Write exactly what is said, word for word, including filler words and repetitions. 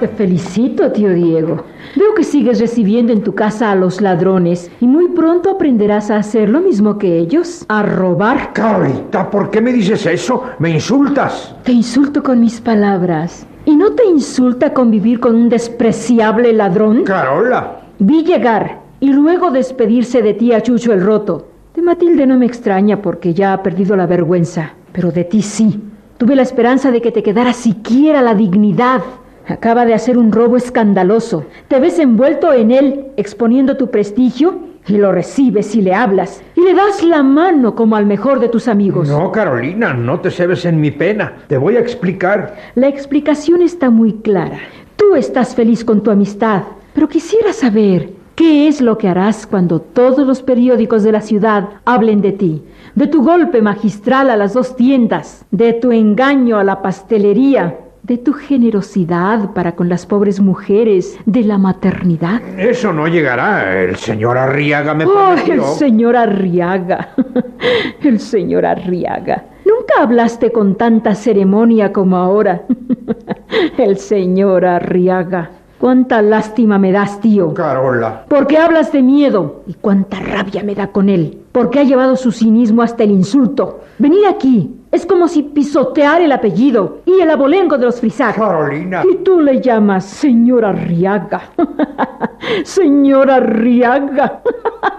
Te felicito, tío Diego. Veo que sigues recibiendo en tu casa a los ladrones y muy pronto aprenderás a hacer lo mismo que ellos, a robar. Carolita, ¿por qué me dices eso? ¿Me insultas? Te insulto con mis palabras. ¿Y no te insulta convivir con un despreciable ladrón? Carola. Vi llegar y luego despedirse de ti a Chucho el Roto. De Matilde no me extraña porque ya ha perdido la vergüenza, pero de ti sí. Tuve la esperanza de que te quedara siquiera la dignidad. Acaba de hacer un robo escandaloso. Te ves envuelto en él, exponiendo tu prestigio, y lo recibes y le hablas. Y le das la mano como al mejor de tus amigos. No, Carolina, no te cebes en mi pena. Te voy a explicar. La explicación está muy clara. Tú estás feliz con tu amistad, pero quisiera saber qué es lo que harás cuando todos los periódicos de la ciudad hablen de ti. De tu golpe magistral a las dos tiendas, de tu engaño a la pastelería, de tu generosidad para con las pobres mujeres, de la maternidad. Eso no llegará. El señor Arriaga me ¡Oh, prometió. el señor Arriaga! El señor Arriaga. Nunca hablaste con tanta ceremonia como ahora. El señor Arriaga. Cuánta lástima me das, tío. Carola. Porque hablas de miedo. Y cuánta rabia me da con él. Porque ha llevado su cinismo hasta el insulto. Venir aquí es como si pisotear el apellido y el abolengo de los Frisac. Carolina. Y tú le llamas señor Arriaga. Señor Arriaga.